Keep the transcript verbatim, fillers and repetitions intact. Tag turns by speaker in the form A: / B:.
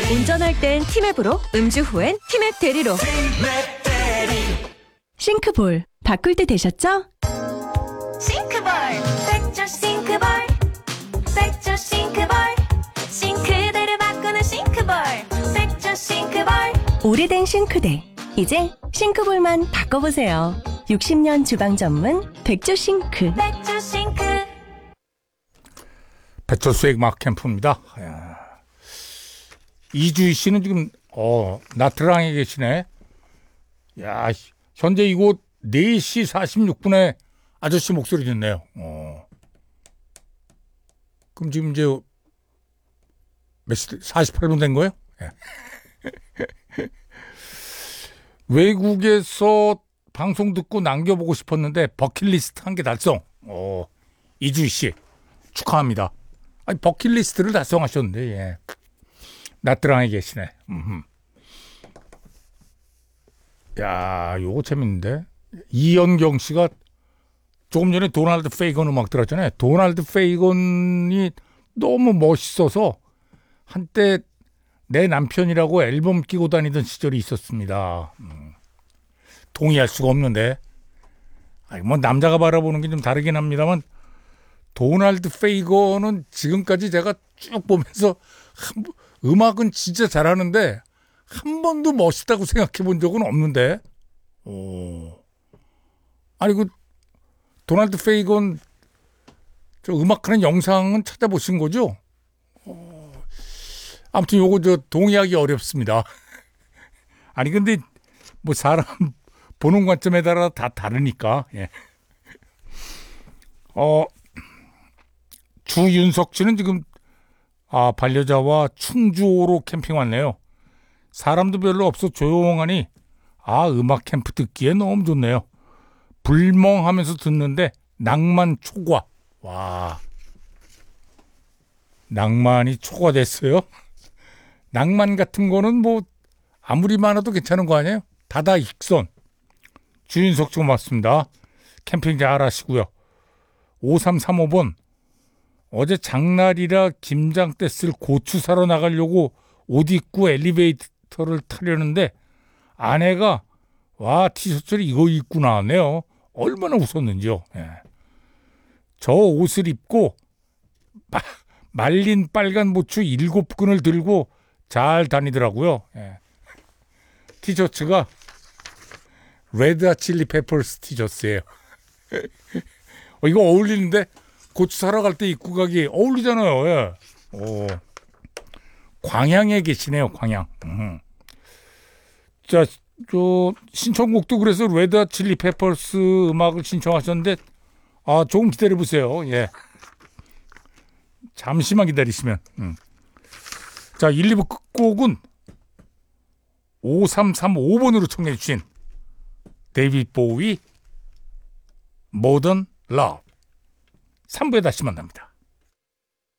A: 운전할 땐 티맵으로, 음주 후엔 티맵 대리로.
B: 싱크볼 바꿀 때 되셨죠?
C: 싱크볼 백조 싱크볼 백조 싱크볼 싱크대를 바꾸는 싱크볼 백조 싱크볼.
B: 오래된 싱크대 이제 싱크볼만 바꿔보세요. 육십 년 주방 전문 백조 싱크.
C: 백조 싱크.
D: 배철수의 음악 캠프입니다. 이야. 이주희 씨는 지금 어 나트랑에 계시네. 야, 현재 이곳 네 시 사십육 분에 아저씨 목소리 듣네요. 어. 그럼 지금 이제 몇 시, 사십팔 분 된 거예요? 예. 외국에서 방송 듣고 남겨보고 싶었는데 버킷리스트 한 개 달성. 어, 이주희 씨 축하합니다. 아니, 버킷리스트를 달성하셨는데, 예. 나트랑에 계시네. 음흠. 야, 요거 재밌는데. 이연경 씨가 조금 전에 도널드 페이건 음악 들었잖아요. 도널드 페이건이 너무 멋있어서 한때 내 남편이라고 앨범 끼고 다니던 시절이 있었습니다. 음. 동의할 수가 없는데. 아니, 뭐 남자가 바라보는 게 좀 다르긴 합니다만 도널드 페이건은 지금까지 제가 쭉 보면서 한, 음악은 진짜 잘하는데 한 번도 멋있다고 생각해 본 적은 없는데. 오. 아니 그 도널드 페이건 저 음악하는 영상은 찾아보신 거죠? 어. 아무튼 요거 저 동의하기 어렵습니다. 아니 근데 뭐 사람 보는 관점에 따라 다 다르니까. 예. 어. 주윤석 씨는 지금 아 반려자와 충주호로 캠핑 왔네요. 사람도 별로 없어 조용하니 아 음악 캠프 듣기에 너무 좋네요. 불멍하면서 듣는데 낭만 초과. 와, 낭만이 초과됐어요. 낭만 같은 거는 뭐 아무리 많아도 괜찮은 거 아니에요? 다다익선. 주윤석 씨 고맙습니다. 캠핑 잘 하시고요. 오삼삼오 번 어제 장날이라 김장 때 쓸 고추 사러 나가려고 옷 입고 엘리베이터를 타려는데 아내가 와 티셔츠를 이거 입고 나왔네요. 얼마나 웃었는지요. 예. 저 옷을 입고 마, 말린 빨간 고추 일곱 근을 들고 잘 다니더라고요. 예. 티셔츠가 레드 칠리 페퍼스 티셔츠예요. 어, 이거 어울리는데 고추 사러 갈 때 입고 가기 어울리잖아요. 예. 오. 광양에 계시네요. 광양. 음. 자, 저 신청곡도 그래서 레드 칠리 페퍼스 음악을 신청하셨는데 아 조금 기다려 보세요. 예. 잠시만 기다리시면. 음. 자, 일, 이 부 끝곡은 오삼삼오 번으로 청해 주신 데이비드 보위 모던 러브. 삼 부에 다시 만납니다.